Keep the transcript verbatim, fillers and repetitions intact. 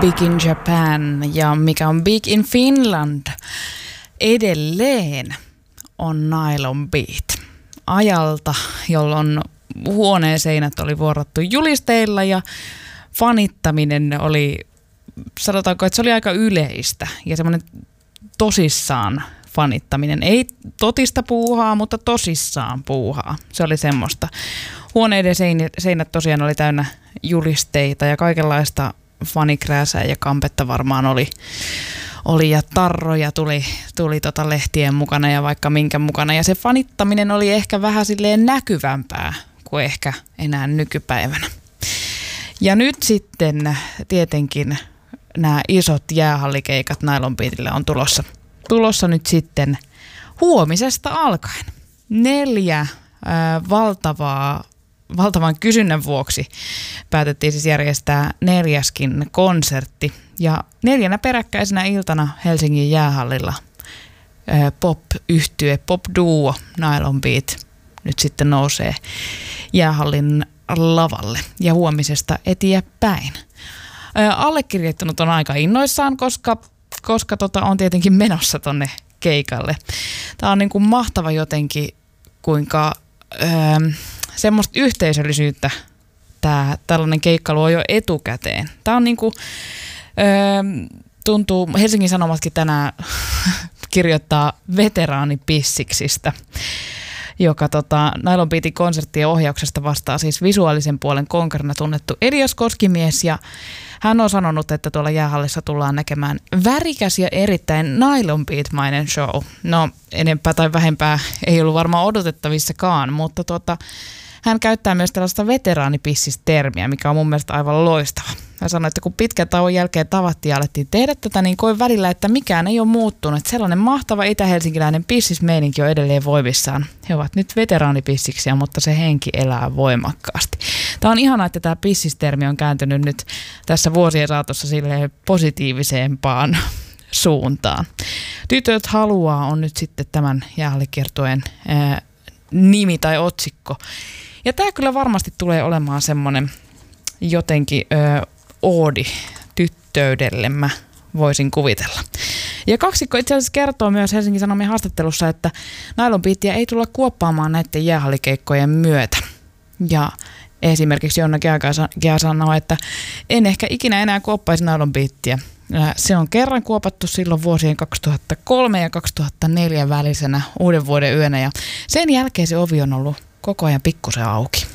Big in Japan ja mikä on Big in Finland edelleen on Nylon Beat. Ajalta, jolloin huoneen seinät oli vuorattu julisteilla ja fanittaminen oli, sanotaanko, että se oli aika yleistä ja semmoinen tosissaan fanittaminen. Ei totista puuhaa, mutta tosissaan puuhaa. Se oli semmoista. Huoneiden seinät tosiaan oli täynnä julisteita ja kaikenlaista fanikrääsää ja kampetta varmaan oli. oli ja tarroja tuli, tuli tota lehtien mukana ja vaikka minkä mukana. Ja se fanittaminen oli ehkä vähän silleen näkyvämpää kuin ehkä enää nykypäivänä. Ja nyt sitten tietenkin nämä isot jäähallikeikat Nylon Beatille on tulossa. Tulossa nyt sitten huomisesta alkaen. Neljä ää, valtavaa, valtavan kysynnän vuoksi päätettiin siis järjestää neljäskin konsertti. Ja neljänä peräkkäisenä iltana Helsingin jäähallilla ää, pop-yhtye, pop-duo Nylon Beat nyt sitten nousee jäähallin lavalle ja huomisesta eteenpäin. Ää, allekirjoittanut on aika innoissaan, koska koska tota on tietenkin menossa tonne keikalle. Tää on niin kuin mahtava jotenkin, kuinka öö, semmoista yhteisöllisyyttä tää tällainen keikka luo jo etukäteen. Tää on niin kuin, öö, tuntuu, Helsingin Sanomatkin tänään kirjoittaa veteraanipissiksistä, joka tota, Nylon Beatin konserttien ohjauksesta vastaa siis visuaalisen puolen konkarina tunnettu Elias Koskimies, ja hän on sanonut, että tuolla jäähallissa tullaan näkemään värikäs ja erittäin Nylon Beat-mainen show. No, enempää tai vähempää ei ollut varmaan odotettavissakaan, mutta tuota, hän käyttää myös tällaista veteraanipissis-termiä, mikä on mun mielestä aivan loistava. Hän sanoi, että kun pitkän tauon jälkeen tavattiin ja alettiin tehdä tätä, niin koin välillä, että mikään ei ole muuttunut. Että sellainen mahtava itä-helsinkiläinen pissismeininki on edelleen voimissaan. He ovat nyt veteraanipissiksiä, mutta se henki elää voimakkaasti. Tämä on ihanaa, että tämä pissistermi on kääntynyt nyt tässä vuosien saatossa silleen positiivisempaan suuntaan. Tytöt haluaa on nyt sitten tämän jäähallikiertueen ää, nimi tai otsikko. Ja tämä kyllä varmasti tulee olemaan semmoinen jotenkin ö, oodi tyttöydelle, mä voisin kuvitella. Ja kaksikko itse asiassa kertoo myös Helsingin Sanomien haastattelussa, että Nylon Beatia ei tulla kuoppaamaan näiden jäähallikeikkojen myötä. Ja esimerkiksi Jonna Gia sanoo, että en ehkä ikinä enää kuoppaisi Nylon Beatia. Se on kerran kuopattu silloin vuosien kaksituhattakolme ja kaksituhattaneljä välisenä uuden vuoden yönä, ja sen jälkeen se ovi on ollut koko ajan pikkusen auki.